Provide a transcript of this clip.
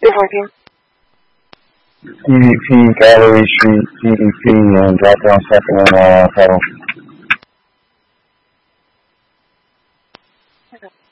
It's working. PvP, Gallery Street, PvP, and drop down second and pedal.